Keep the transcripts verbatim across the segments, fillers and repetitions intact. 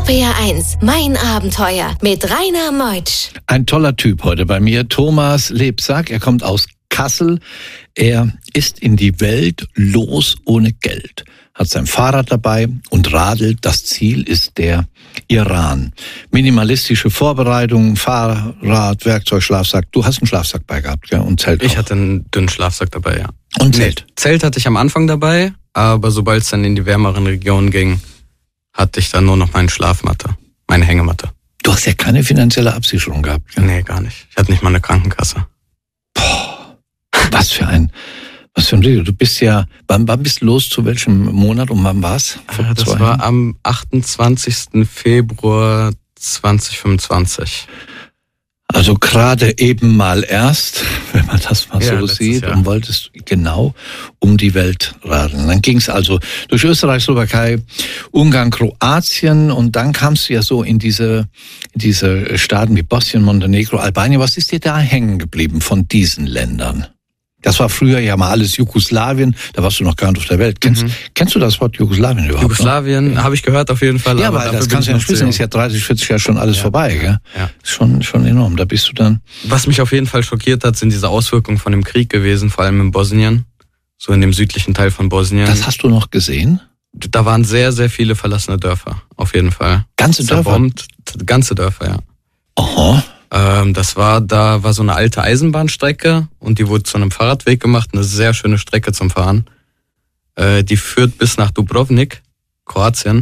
R P R eins, mein Abenteuer mit Rainer Meutsch. Ein toller Typ heute bei mir, Thomas Lebsack. Er kommt aus Kassel. Er ist in die Welt los ohne Geld, hat sein Fahrrad dabei und radelt. Das Ziel ist der Iran. Minimalistische Vorbereitung, Fahrrad, Werkzeug, Schlafsack. Du hast einen Schlafsack bei gehabt, gell? Und Zelt auch. Ich hatte einen dünnen Schlafsack dabei, ja. Und Zelt? Nee, Zelt hatte ich am Anfang dabei, aber sobald es dann in die wärmeren Regionen ging, hatte ich dann nur noch meine Schlafmatte, meine Hängematte. Du hast ja keine finanzielle Absicherung gehabt, gell? Nee, gar nicht. Ich hatte nicht mal eine Krankenkasse. Boah, was für ein... Was für ein Video. Du bist ja, wann, wann bist du los, zu welchem Monat und wann war's? Vor das war Jahren? Am achtundzwanzigsten Februar zweitausendfünfundzwanzig. Also gerade eben mal erst, wenn man das mal ja, so sieht, Jahr. Und wolltest genau um die Welt radeln. Dann ging's also durch Österreich, Slowakei, Ungarn, Kroatien und dann kamst du ja so in diese, in diese Staaten wie Bosnien, Montenegro, Albanien. Was ist dir da hängen geblieben von diesen Ländern? Das war früher ja mal alles Jugoslawien, da warst du noch gar nicht auf der Welt. Kennst, mhm. kennst du das Wort Jugoslawien überhaupt? Jugoslawien ja. habe ich gehört auf jeden Fall. Ja, aber das kannst du ja nicht wissen, ist ja dreißig, vierzig Jahre schon alles ja. vorbei, gell? Ja. Schon, schon enorm, da bist du dann... Was mich auf jeden Fall schockiert hat, sind diese Auswirkungen von dem Krieg gewesen, vor allem in Bosnien, so in dem südlichen Teil von Bosnien. Das hast du noch gesehen? Da waren sehr, sehr viele verlassene Dörfer, auf jeden Fall. Ganze Dörfer? Zerbombt, ganze Dörfer, ja. Aha. Ähm, das war, da war so eine alte Eisenbahnstrecke und die wurde zu einem Fahrradweg gemacht, eine sehr schöne Strecke zum Fahren. Äh, die führt bis nach Dubrovnik, Kroatien.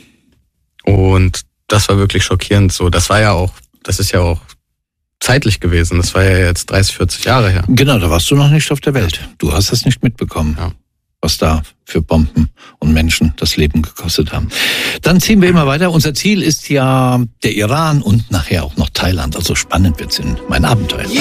Und das war wirklich schockierend so. Das war ja auch, das ist ja auch zeitlich gewesen. Das war ja jetzt dreißig, vierzig Jahre her. Genau, da warst du noch nicht auf der Welt. Du hast das nicht mitbekommen. Ja. Was da für Bomben und Menschen das Leben gekostet haben. Dann ziehen wir immer weiter. Unser Ziel ist ja der Iran und nachher auch noch Thailand. Also spannend wird's in mein Abenteuer.